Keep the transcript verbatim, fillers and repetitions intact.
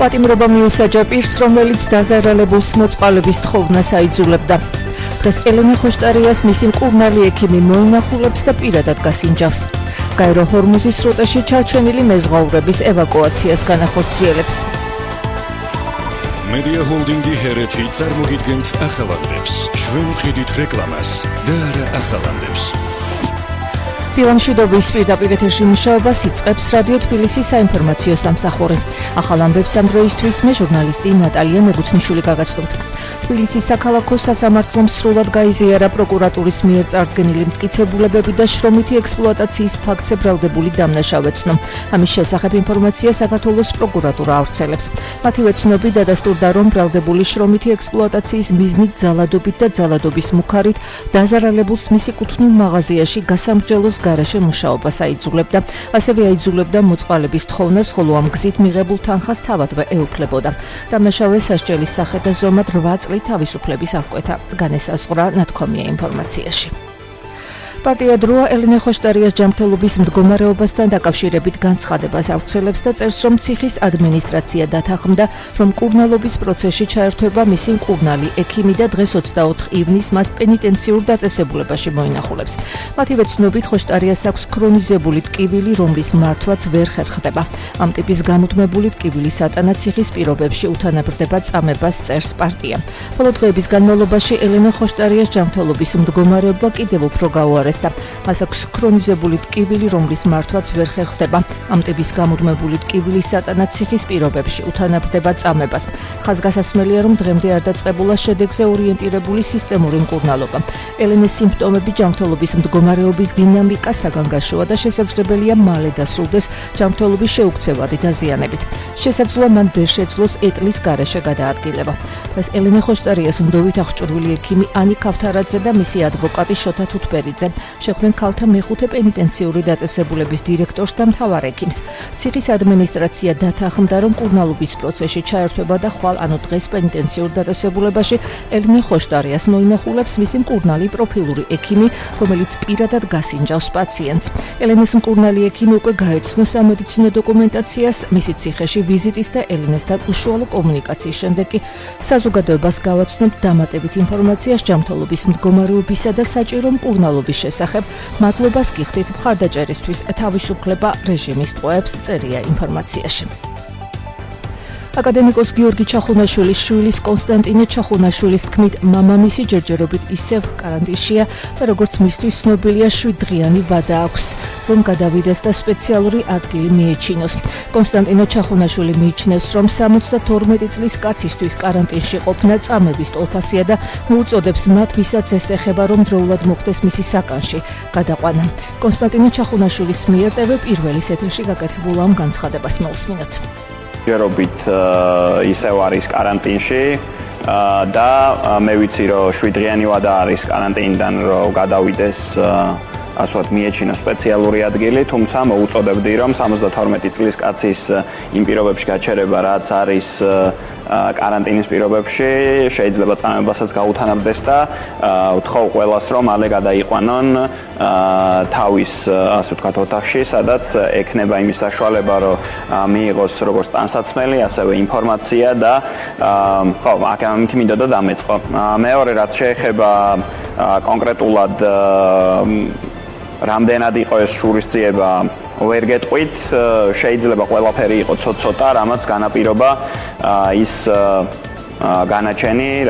პატიმრობა მიუსაჯა პირს, რომელიც დაზარალებულს მოწყალების თხოვნას აიძულებდა. დღეს ელენე ხოშტარიას მისი მკურნალი ექიმი მოინახულებს და პირადად გასინჯავს. გაერო ჰორმუზის სრუტეში ჩარჩენილი მეზღვაურების ევაკუაციას განახორციელებს. Media Holdingi ჰერეთი წარმოგიდგენთ ახალანდებს. ჩვენ ვყიდით რეკლამას და არა ახალანდებს. ფილმშვიდობის პირდაპირ ეთერში მუშაობას იწყებს რადიო თბილისის საინფორმაციო სამსახური. ახალ ამბებს ამ დროისთვის მე ჟურნალისტი ნატალია მეგუთნიშვილი გაგაცნობთ. თბილისის საქალაქო სასამართლომ სრულად გაიზიარა პროკურატურის მიერ წარდგენილი მტკიცებულებები და შრომითი ექსპლუატაციის ფაქტზე ბრალდებული დამნაშავე ცნო. ამის შესახებ ინფორმაცია საქართველოს პროკურატურა ავრცელებს. მათივე ცნობით დადასტურდა, რომ ბრალდებული შრომითი ექსპლუატაციის მიზნით ძალადობით და ძალადობის მუქარით დაზარალებულს მისი კუთვნილ მაღაზიაში გასამრჯელოს გარეშე მუშაობას აიძულებდა. ასევე აიძულებდა მოწყალების თხოვნას, ხოლო ამ გზით მიღებულ თანხას თავადვე ეუფლებოდა. დამნაშავე სასჯელის სახე და ზომად რვა წლით თავისუფლების აღკვეთა განესაზღვრა ნათქვამია ინფორმაციაში. პარტია დროა ელენე ხოშტარიას ჯანმრთელობის მდგომარეობასთან დაკავშირებით განცხადებას ავრცელებს და წერს, რომ ციხის ადმინისტრაცია დათანხმდა, რომ მკურნალობის პროცესში ჩაერთვება მისი მკურნალი ექიმი და დღეს ოცდაოთხ ივნისს მას პენიტენციურ დაწესებულებაში მოინახულებს. მათივე ცნობით ხოშტარიას აქვს ქრონიზებული ტკივილი, რომლის მართვაც ვერ ხერხდება. ამ ტიპის გამუდმებული ტკივილი სატანა ციხის პირობებში უთანაბრდება წამებას, წერს პარტია. ბოლო დღეების განმავლობაში ელენე ხოშტარიას ჯანმრთელობის მდგომარეობა კიდევ უფრო გაუარესდა. მას აქვს ქრონიზებული ტკივილი, რომლის მართვაც ვერ ხერხდება. ამ ტიპის გამუდმებული ტკივილი სატანა ციხის პირობებში უთანაბრდება წამებას. ხაზგასასმელია, რომ დღემდე არ დაწყებულა შედეგზე ორიენტირებული სისტემური მკურნალობა. ელენეს სიმპტომები ჯანმრთელობის მდგომარეობის დინამიკა საგანგაშოა და შესაძლებელია მალე დასრულდეს ჯანმრთელობის შეუქცევადი დაზიანებით. შესაძლოა მან ვერ შეძლოს ეტლის გარეშე გადაადგილება. დღეს ელენე ხოშტარიას ნდობით აღჭურვილი ექიმი ანი ქავთარაძე და მისი ადვოკატი შოთა თუთბერიძე შეხვდნენ ქალთა მეხუთე პენიტენციური დაწესებულების დირექტორს და მთავარ ექიმს. ციხის ადმინისტრაცია დათანხმდა, რომ მკურნალობის პროცესში ჩაერთვება და ხვალ ანუ დღეს პენიტენციურ დაწესებულებაში ელენე ხოშტარიას მოინახულებს მისი მკურნალი პროფილური ექიმი, რომელიც პირადად გასინჯავს პაციენტს. ელენეს მკურნალი ექიმი უკვე გაეცნო სამედიცინო დოკუმენტაციას მისი ციხეში ვიზიტის და ელენესთან უშუალო კომუნიკაციის შემდეგ კი საზოგადოებას გავაცნობთ დამატებით ინფორმაციას ჯანმრთელობის მდგომარეობისა და საჭირო მკურნალობის შესახებ. მადლობას გიხდით მხარდაჭერისთვის. თავისუფლება რეჟიმის ტყვეებს წერია ინფორმაციაში. აკადემიკოს გიორგი ჩახუნაშვილის შვილის კონსტანტინე ჩახუნაშვილის თქმით, მამამისი ჯერჯერობით ისევ კარანტინშია და როგორც მისთვის ცნობილია, შვიდდღიანი ვადა აქვს, რომ გადავიდეს და სპეციალური ადგილი მიეჩინოს. კონსტანტინე ჩახუნაშვილი მიიჩნევს, რომ სამოცდათორმეტი წლის კაცისთვის კარანტინში ყოფნა წამების ტოლფასია და მოუწოდებს მათ, ვისაც ეს ეხება, რომ დროულად მოხდეს მისი საკანში გადაყვანა. კონსტანტინე ჩახუნაშვილის მიერ ტევ პირველის ეთერში გაკეთებულ ამ განცხადებას მოусმინოთ. ჯერობით ისევ არის კარანტინში და მე ვიცი, რომ შვიდდღიანი ვადა არის კარანტინიდან, რომ გადავიდეს ასე ვთქვათ, მიეჩინა სპეციალური ადგილი, თუმცა მოუწოდებდი, რომ სამოცდათორმეტი წლის კაცის იმ პირობებში გაჩერება, რაც არის კარანტინის პირობებში, შეიძლება წამებასაც გაუთანაბრდეს და ვთხოვ ყველას, რომ მალე გადაიყვანონ თავის, ასე ვთქვათ, ოთახში, სადაც ექნება იმის საშუალება, რომ მიიღოს როგორც ტანსაცმელი, ასევე ინფორმაცია და ხო, აქ მინდოდა დამეწყო. მეორე, რაც შეეხება კონკრეტულად რამდენად იყო ეს შურისძიება, ვერ გეტყვით, შეიძლება ყველაფერი იყო ცოტ-ცოტა, რამაც განაპირობა ის განაჩენი,